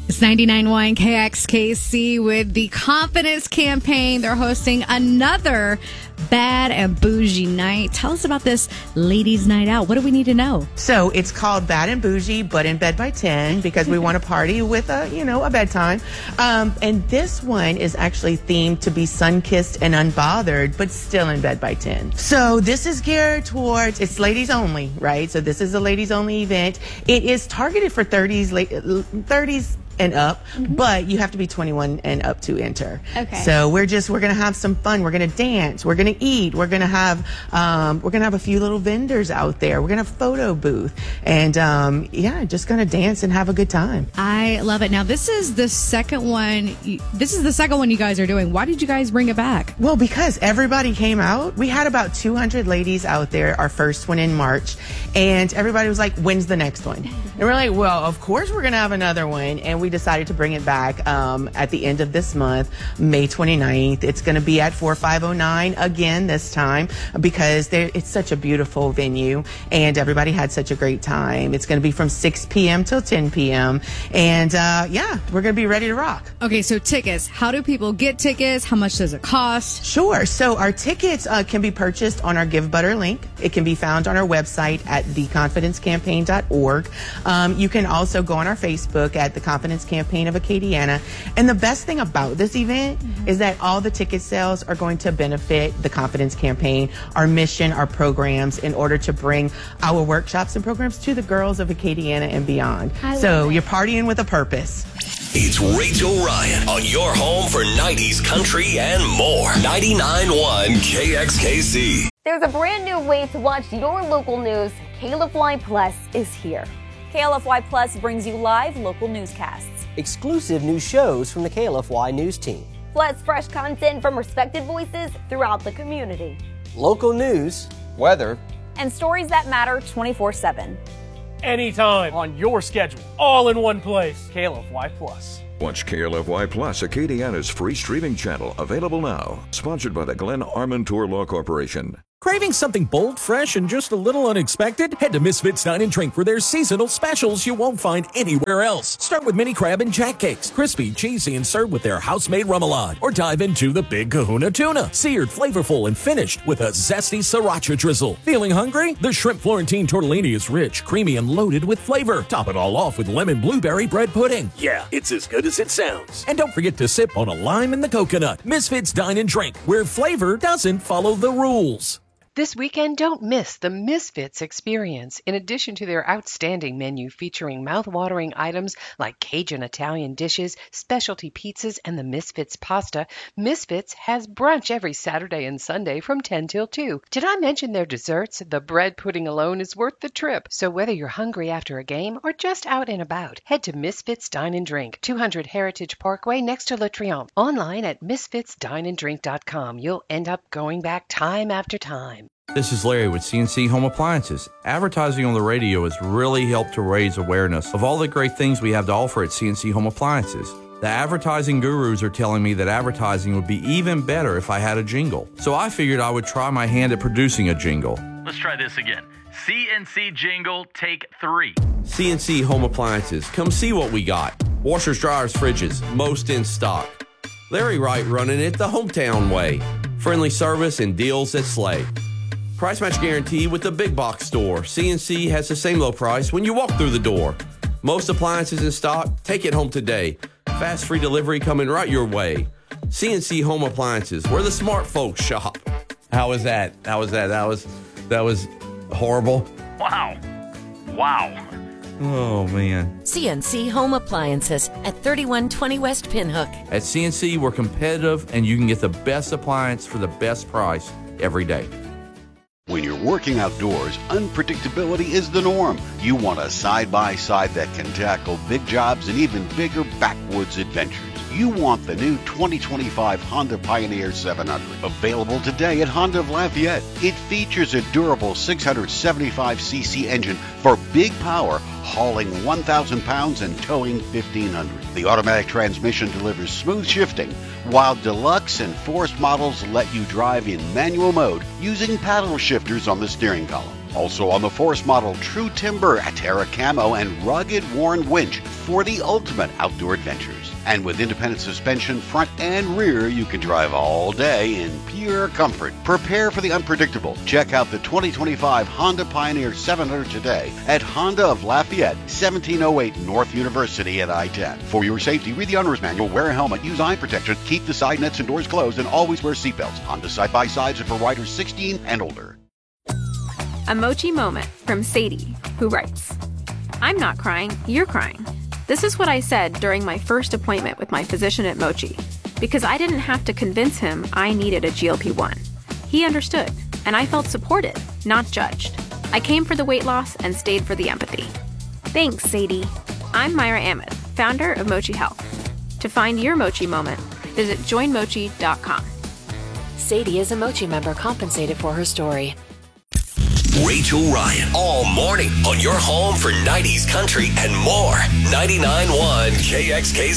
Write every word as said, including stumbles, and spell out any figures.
It's ninety-nine point one K X K C with the Confidence Campaign. They're hosting another Bad and Bougie night. Tell us about this ladies' night out. What do we need to know? So it's called Bad and Bougie, but in bed by ten, because we want to party with a, you know, a bedtime. Um, and this one is actually themed to be sun-kissed and unbothered, but still in bed by ten. So this is geared towards, it's ladies only, right? So this is a ladies only event. It is targeted for thirties, thirties and up, mm-hmm. but you have to be twenty-one and up to enter. Okay. So we're just, we're going to have some fun. We're going to dance. We're going to eat. We're going to have, um, we're going to have a few little vendors out there. We're going to have a photo booth and, um, yeah, just going to dance and have a good time. I love it. Now, this is the second one. This is the second one you guys are doing. Why did you guys bring it back? Well, because everybody came out. We had about two hundred ladies out there, our first one in March, and everybody was like, when's the next one? And we're like, well, of course we're going to have another one. And we decided to bring it back um, at the end of this month, May twenty-ninth. It's going to be at forty-five oh nine again this time because it's such a beautiful venue and everybody had such a great time. It's going to be from six p.m. till ten p.m. And uh, yeah, we're going to be ready to rock. Okay, so tickets. How do people get tickets? How much does it cost? Sure. So our tickets uh, can be purchased on our Give Butter link. It can be found on our website at the confidence campaign dot org. Um, you can also go on our Facebook at the Confidence Campaign of Acadiana. And the best thing about this event mm-hmm. is that all the ticket sales are going to benefit the Confidence Campaign, our mission, our programs, in order to bring our workshops and programs to the girls of Acadiana and beyond. So you're partying with a purpose. It's Rachel Ryan on your home for nineties country and more. ninety-nine point one K X K C. There's a brand new way to watch your local news. K L F Y Plus is here. K L F Y Plus brings you live local newscasts, exclusive new shows from the K L F Y news team, plus fresh content from respected voices throughout the community, local news, weather, and stories that matter twenty-four seven. Anytime, on your schedule, all in one place. K L F Y Plus. Watch K L F Y Plus, Acadiana's free streaming channel, available now. Sponsored by the Glenn Armentor Law Corporation. Craving something bold, fresh, and just a little unexpected? Head to Misfits Dine and Drink for their seasonal specials you won't find anywhere else. Start with mini crab and jack cakes, crispy, cheesy, and served with their house-made remoulade. Or dive into the Big Kahuna Tuna, seared, flavorful, and finished with a zesty sriracha drizzle. Feeling hungry? The Shrimp Florentine Tortellini is rich, creamy, and loaded with flavor. Top it all off with lemon blueberry bread pudding. Yeah, it's as good as it sounds. And don't forget to sip on a lime in the coconut. Misfits Dine and Drink, where flavor doesn't follow the rules. This weekend, don't miss the Misfits experience. In addition to their outstanding menu featuring mouth-watering items like Cajun Italian dishes, specialty pizzas, and the Misfits pasta, Misfits has brunch every Saturday and Sunday from ten till two. Did I mention their desserts? The bread pudding alone is worth the trip. So whether you're hungry after a game or just out and about, head to Misfits Dine and Drink, two hundred Heritage Parkway next to La Triomphe. Online at misfits dine and drink dot com. You'll end up going back time after time. This is Larry with C N C Home Appliances. Advertising on the radio has really helped to raise awareness of all the great things we have to offer at C N C Home Appliances. The advertising gurus are telling me that advertising would be even better if I had a jingle. So I figured I would try my hand at producing a jingle. Let's try this again. C N C jingle, take three. C N C Home Appliances. Come see what we got. Washers, dryers, fridges, most in stock. Larry Wright running it the hometown way. Friendly service and deals that slay. Price match guarantee with the big box store. C N C has the same low price when you walk through the door. Most appliances in stock, take it home today. Fast free delivery coming right your way. C N C Home Appliances, where the smart folks shop. How was that? How was that? That was that was horrible. Wow. Wow. Oh, man. C N C Home Appliances at thirty-one twenty West Pinhook. At C N C, we're competitive, and you can get the best appliance for the best price every day. When you're working outdoors, unpredictability is the norm. You want a side-by-side that can tackle big jobs and even bigger backwoods adventures. You want the new twenty twenty-five Honda Pioneer seven hundred, available today at Honda of Lafayette. It features a durable six hundred seventy-five c c engine for big power, hauling one thousand pounds and towing fifteen hundred. The automatic transmission delivers smooth shifting, while Deluxe and Force models let you drive in manual mode using paddle shifters on the steering column. Also on the Force model, True Timber, Terra Camo, and rugged worn winch for the ultimate outdoor adventures. And with independent suspension, front and rear, you can drive all day in pure comfort. Prepare for the unpredictable. Check out the twenty twenty-five Honda Pioneer seven hundred today at Honda of Lafayette, seventeen oh eight North University at I ten. For your safety, read the owner's manual, wear a helmet, use eye protection, keep the side nets and doors closed, and always wear seatbelts. Honda side-by-sides are for riders sixteen and older. A Mochi moment from Sadie, who writes, I'm not crying, you're crying. This is what I said during my first appointment with my physician at Mochi, because I didn't have to convince him I needed a G L P one. He understood, and I felt supported, not judged. I came for the weight loss and stayed for the empathy. Thanks, Sadie. I'm Myra Ahmed, founder of Mochi Health. To find your Mochi moment, visit join mochi dot com. Sadie is a Mochi member compensated for her story. Rachel Ryan, all morning on your home for nineties country and more. ninety-nine point one K X K C.